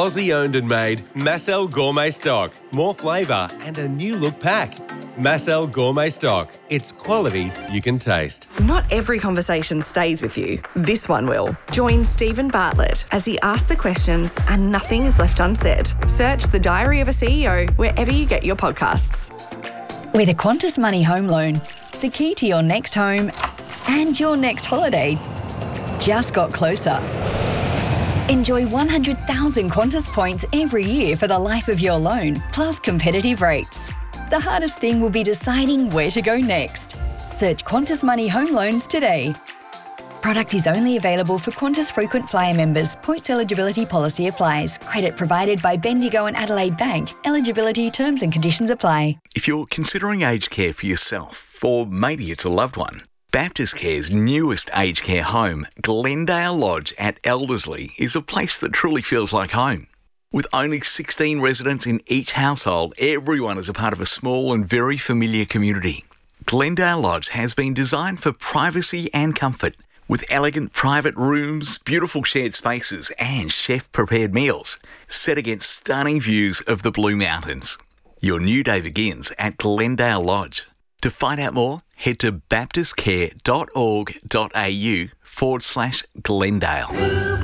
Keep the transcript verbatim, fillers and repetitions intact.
Aussie owned and made Massel Gourmet Stock. More flavour and a new look pack. Massel Gourmet Stock. It's quality you can taste. Not every conversation stays with you. This one will. Join Stephen Bartlett as he asks the questions and nothing is left unsaid. Search The Diary of a C E O wherever you get your podcasts. With a Qantas Money home loan, the key to your next home and your next holiday just got closer. Enjoy one hundred thousand Qantas points every year for the life of your loan, plus competitive rates. The hardest thing will be deciding where to go next. Search Qantas Money Home Loans today. Product is only available for Qantas Frequent Flyer members. Points eligibility policy applies. Credit provided by Bendigo and Adelaide Bank. Eligibility terms and conditions apply. If you're considering aged care for yourself, or maybe it's a loved one, Baptist Care's newest aged care home, Glendale Lodge at Elderslie, is a place that truly feels like home. With only sixteen residents in each household, everyone is a part of a small and very familiar community. Glendale Lodge has been designed for privacy and comfort, with elegant private rooms, beautiful shared spaces and chef-prepared meals, set against stunning views of the Blue Mountains. Your new day begins at Glendale Lodge. To find out more, head to baptistcare.org.au forward slash Glendale.